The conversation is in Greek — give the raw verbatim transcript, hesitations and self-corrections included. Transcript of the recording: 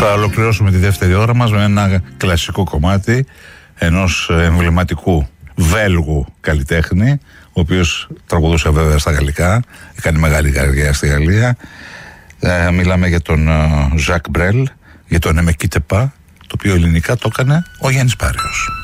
Θα ολοκληρώσουμε τη δεύτερη ώρα μας με ένα κλασικό κομμάτι ενός εμβληματικού Βέλγου καλλιτέχνη, ο οποίος τραγουδούσε βέβαια στα γαλλικά, έκανε μεγάλη καριέρα στη Γαλλία. Ε, μιλάμε για τον Ζακ Μπρέλ, για τον Εμεκίτεπα, το οποίο ελληνικά το έκανε ο Γιάννης Πάριος.